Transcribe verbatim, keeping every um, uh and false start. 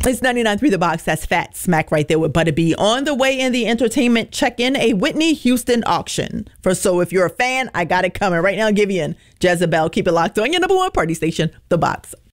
It's ninety-nine point three The Box. That's Fat Smack right there with Butta B. On the way in the entertainment check-in, a Whitney Houston auction. For so if you're a fan, I got it coming right now. Give you in Jezebel. Keep it locked on your number one party station, The Box.